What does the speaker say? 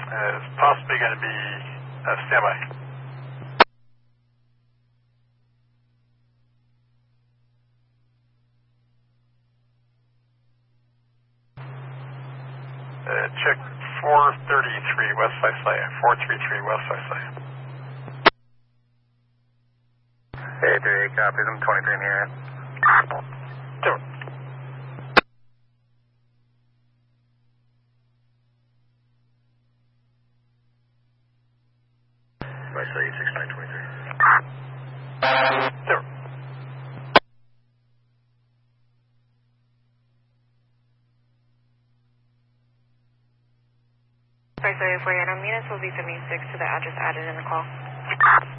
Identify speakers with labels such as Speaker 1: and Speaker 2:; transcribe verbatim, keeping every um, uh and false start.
Speaker 1: Uh, it's possibly going to be a semi. Uh, check four thirty-three West Visalia, four thirty-three West Visalia.
Speaker 2: Hey, three eight copies, I'm twenty-three in here.
Speaker 1: Two.
Speaker 2: Visalia six nine twenty-three.
Speaker 1: Two.
Speaker 3: Visalia four, Units will be sending six to the address added in the call.